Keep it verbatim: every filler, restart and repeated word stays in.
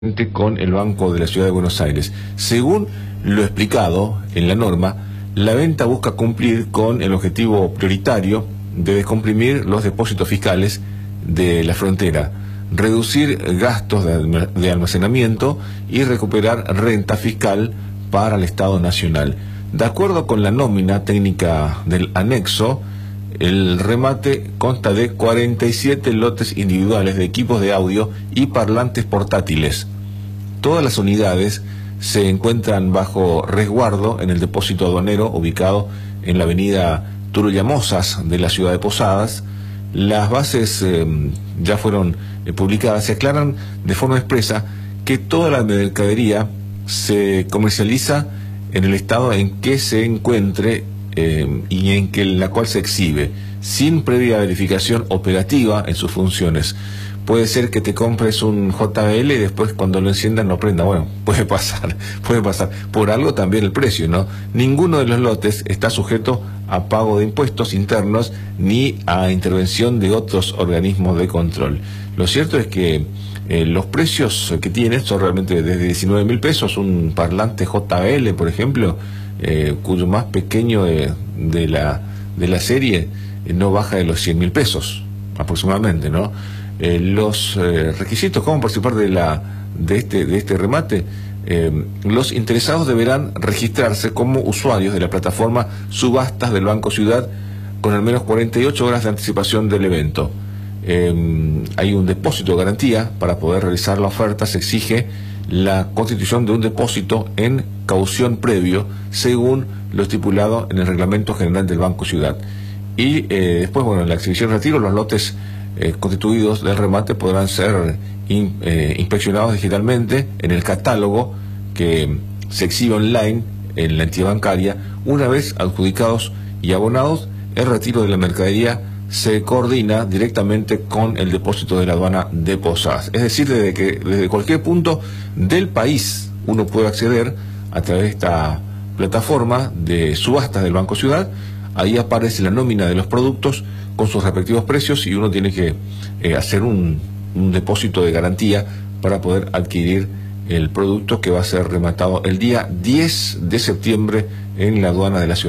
con el Banco de la Ciudad de Buenos Aires. Según lo explicado en la norma, la venta busca cumplir con el objetivo prioritario de descomprimir los depósitos fiscales de la frontera, reducir gastos de almacenamiento y recuperar renta fiscal para el Estado Nacional. De acuerdo con la nómina técnica del anexo, el remate consta de cuarenta y siete lotes individuales de equipos de audio y parlantes portátiles. Todas las unidades se encuentran bajo resguardo en el depósito aduanero ubicado en la avenida Turullamosas de la ciudad de Posadas. Las bases eh, ya fueron eh, publicadas. Se aclaran de forma expresa que toda la mercadería se comercializa en el estado en que se encuentre eh, y en que la cual se exhibe, sin previa verificación operativa en sus funciones. Puede ser que te compres un J B L y después cuando lo enciendan no prenda. Bueno, puede pasar, puede pasar. Por algo también el precio, ¿no? Ninguno de los lotes está sujeto a pago de impuestos internos ni a intervención de otros organismos de control. Lo cierto es que eh, los precios que tienen son realmente desde diecinueve mil pesos, un parlante J B L, por ejemplo, eh, cuyo más pequeño de, de, la, de la serie eh, no baja de los cien mil pesos aproximadamente, ¿no? Eh, los eh, requisitos, cómo participar de, la, de, este, de este remate. Eh, los interesados deberán registrarse como usuarios de la plataforma Subastas del Banco Ciudad con al menos cuarenta y ocho horas de anticipación del evento. Eh, hay un depósito de garantía. Para poder realizar la oferta se exige la constitución de un depósito en caución previo según lo estipulado en el Reglamento General del Banco Ciudad. Y eh, después, bueno, en la exhibición de retiro, los lotes Eh, constituidos del remate podrán ser in, eh, inspeccionados digitalmente en el catálogo que se exhibe online en la entidad bancaria. Una vez adjudicados y abonados, el retiro de la mercadería se coordina directamente con el depósito de la aduana de Posadas. Es decir, desde que desde cualquier punto del país uno puede acceder a través de esta plataforma de subastas del Banco Ciudad. Ahí aparece la nómina de los productos con sus respectivos precios y uno tiene que eh, hacer un, un depósito de garantía para poder adquirir el producto que va a ser rematado el día diez de septiembre en la aduana de la ciudad.